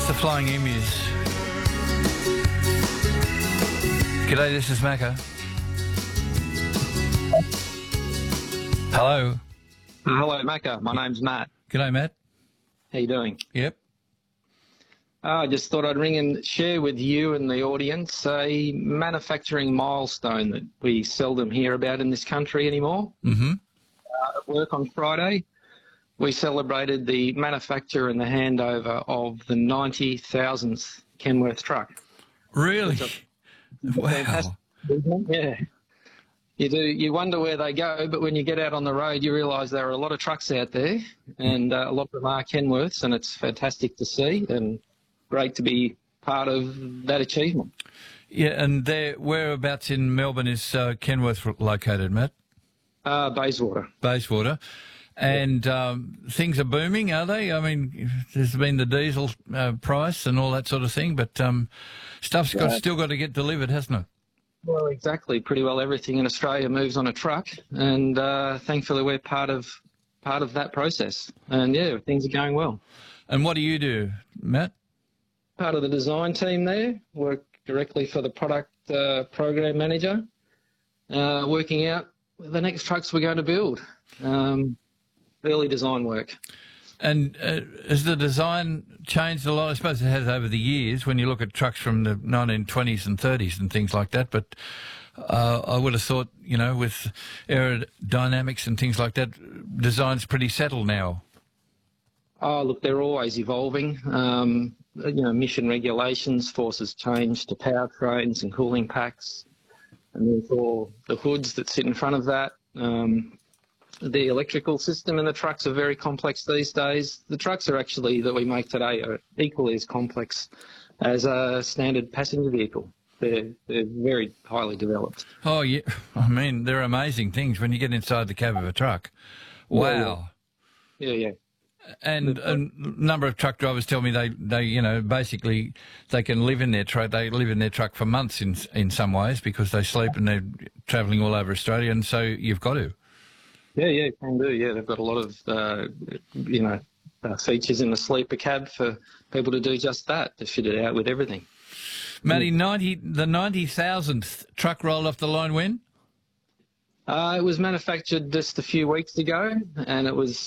It's the Flying Emus. G'day, this is Macca. Hello. Hello, Macca. My name's Matt. G'day, Matt. How you doing? Yep. I just thought I'd ring and share with you and the audience a manufacturing milestone that we seldom hear about in this country anymore. Mm-hmm. At work on Friday, we celebrated the manufacture and the handover of the 90,000th Kenworth truck. Really? Wow. Fantastic. Yeah. You wonder where they go, but when you get out on the road, you realise there are a lot of trucks out there, and a lot of them are Kenworths, and it's fantastic to see and great to be part of that achievement. Yeah, and whereabouts in Melbourne is Kenworth located, Matt? Bayswater. Bayswater. And things are booming, are they? I mean, there's been the diesel price and all that sort of thing, but stuff's still got to get delivered, hasn't it? Well, exactly. Pretty well everything in Australia moves on a truck, and thankfully we're part of that process. And yeah, things are going well. And what do you do, Matt? Part of the design team there. Work directly for the product program manager, working out the next trucks we're going to build. Early design work. And has the design changed a lot? I suppose it has over the years when you look at trucks from the 1920s and 30s and things like that. But I would have thought, with aerodynamics and things like that, design's pretty settled now. Oh, look, they're always evolving. Emission regulations, forces change to powertrains and cooling packs. And then for the hoods that sit in front of that, the electrical system in the trucks are very complex these days. The trucks that we make today are equally as complex as a standard passenger vehicle. They're very highly developed. Oh, yeah. I mean, they're amazing things when you get inside the cab of a truck. Wow. Yeah. And a number of truck drivers tell me they basically they can live in their truck. They live in their truck for months in some ways because they sleep and they're travelling all over Australia, and so you've got to. Yeah, can do. Yeah, they've got a lot of, features in the sleeper cab for people to do just that, to fit it out with everything. Matty, the 90,000th truck rolled off the line when? It was manufactured just a few weeks ago, and it was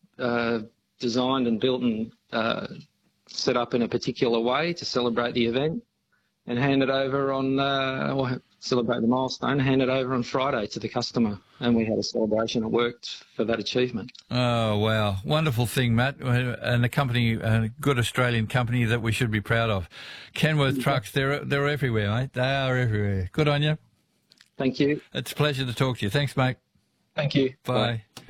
designed and built and set up in a particular way to celebrate the event and handed over on, celebrate the milestone, handed over on Friday to the customer. And we had a celebration at work for that achievement. Oh, wow. Wonderful thing, Matt. And a good Australian company that we should be proud of. Kenworth trucks, they're everywhere, mate. They are everywhere. Good on you. Thank you. It's a pleasure to talk to you. Thanks, mate. Thank you. Bye.